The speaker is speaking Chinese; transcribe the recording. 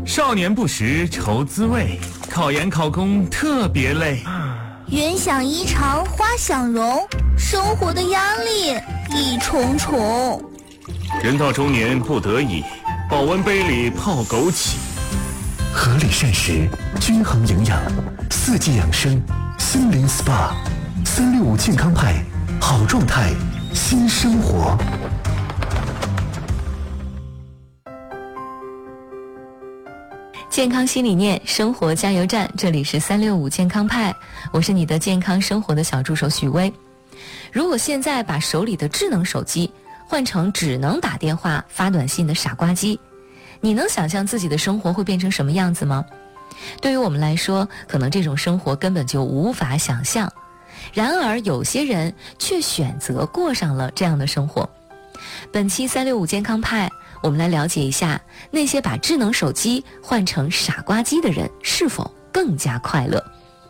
少年不识愁滋味，考研考公特别累。 云想衣裳花想容，生活的压力一重重。 人到中年不得已，保温杯里泡枸杞。 合理膳食，均衡营养，四季养生，森林 SPA，365健康派，好状态，新生活。 健康新理念，生活加油站，这里是365健康派，我是你的健康生活的小助手许巍。如果现在把手里的智能手机换成只能打电话发短信的傻瓜机，你能想象自己的生活会变成什么样子吗？对于我们来说，可能这种生活根本就无法想象，然而有些人却选择过上了这样的生活。本期365健康派，我们来了解一下那些把智能手机换成傻瓜机的人是否更加快乐。